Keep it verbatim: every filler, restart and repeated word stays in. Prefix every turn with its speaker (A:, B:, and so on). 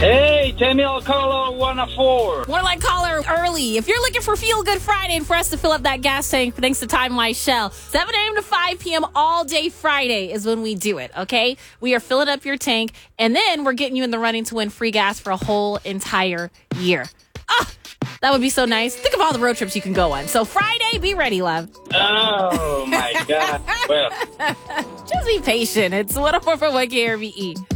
A: Hey, Tamil caller one oh four.
B: More like caller early. If you're looking for Feel Good Friday and for us to fill up that gas tank, thanks to Time Life Shell, seven a.m. to five p.m. all day Friday is when we do it, okay? We are filling up your tank, and then we're getting you in the running to win free gas for a whole entire year. Ah, that would be so nice. Think of all the road trips you can go on. So Friday, be ready, love.
A: Oh, my God. Well,
B: just be patient. It's one oh four point one K R V E.